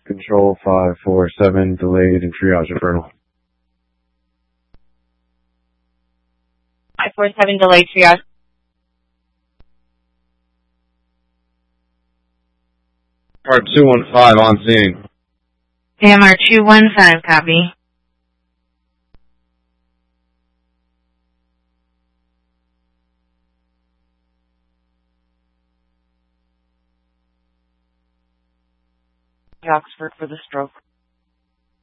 Control 547, delayed and triage infernal. 547, delayed triage. Part 215 on scene. AMR 215, copy. Oxford for the stroke.